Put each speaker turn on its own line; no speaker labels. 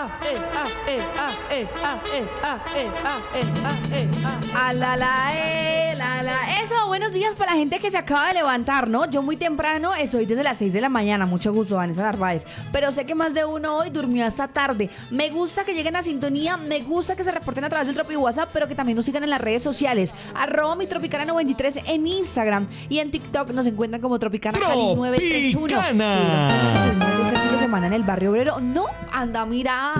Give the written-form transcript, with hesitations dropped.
Eso, buenos días para la gente que se acaba de levantar, ¿no? Yo muy temprano estoy desde las 6 de la mañana. Mucho gusto, Vanessa Narváez. Pero sé que más de uno hoy durmió hasta tarde. Me gusta que lleguen a sintonía, me gusta que se reporten a través del Tropi WhatsApp, pero que también nos sigan en las redes sociales. @mitropicana93 en Instagram y en TikTok nos encuentran como Tropicana Cali 931.
¡Tropicana!
Este fin de semana en el Barrio Obrero. No, anda, mira.